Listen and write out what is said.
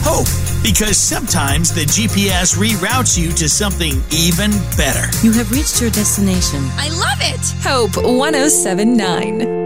Hope, because sometimes the GPS reroutes you to something even better. You have reached your destination. I love it! Hope 107.9.